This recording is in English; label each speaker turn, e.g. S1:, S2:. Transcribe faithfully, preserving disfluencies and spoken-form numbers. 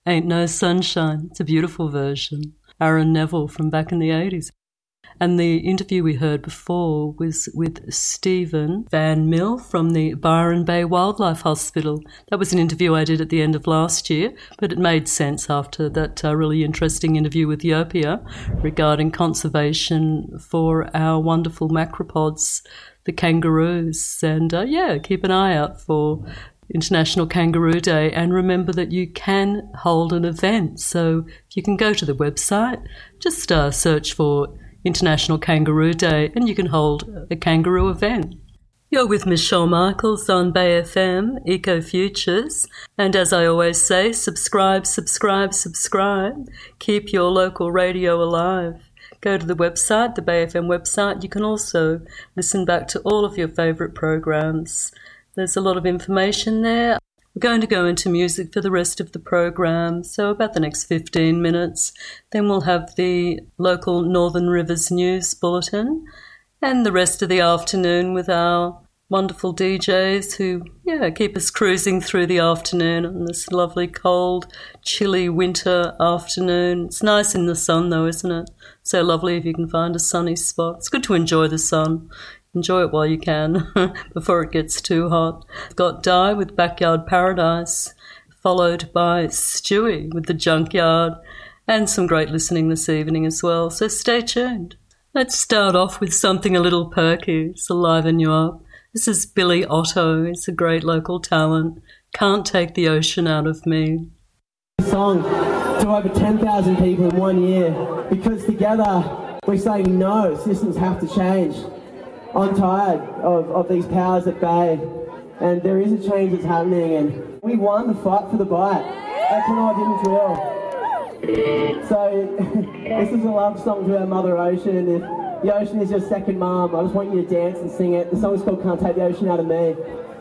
S1: Ain't No Sunshine. It's a beautiful version. Aaron Neville from back in the eighties. And the interview we heard before was with Stephen Van Mill from the Byron Bay Wildlife Hospital. That was an interview I did at the end of last year, but it made sense after that uh, really interesting interview with Yopia regarding conservation for our wonderful macropods, the kangaroos. And uh, yeah, keep an eye out for International Kangaroo Day, and remember that you can hold an event. So if you can go to the website, just uh, search for International Kangaroo Day and you can hold a kangaroo event. You're with Michelle Michaels on Bay F M, Eco Futures, and as I always say, subscribe, subscribe, subscribe. Keep your local radio alive. Go to the website, the Bay F M website. You can also listen back to all of your favourite programs. There's a lot of information there. We're going to go into music for the rest of the program, so about the next fifteen minutes. Then we'll have the local Northern Rivers News Bulletin and the rest of the afternoon with our wonderful D Js who, yeah, keep us cruising through the afternoon on this lovely, cold, chilly winter afternoon. It's nice in the sun, though, isn't it? So lovely if you can find a sunny spot. It's good to enjoy the sun. Enjoy it while you can before it gets too hot. I've got Di with Backyard Paradise, followed by Stewie with The Junkyard, and some great listening this evening as well, so stay tuned. Let's start off with something a little perky to liven you up. This is Billy Otto. He's a great local talent. Can't Take the Ocean Out of Me.
S2: Song to over ten thousand people in one year, because together we're saying no, systems have to change. I'm tired of, of these powers at bay, and there is a change that's happening, and we won the fight for the bite. That's what I didn't drill. So this is a love song to our Mother Ocean. If the ocean is your second mum, I just want you to dance and sing it. The song's called Can't Take the Ocean Out of Me.